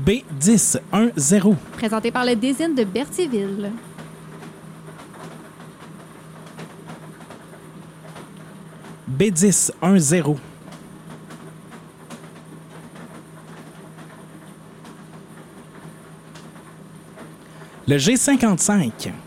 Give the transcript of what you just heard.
B10-1-0. Présenté par le Désigne de Berthierville. B10-1-0. Le G55.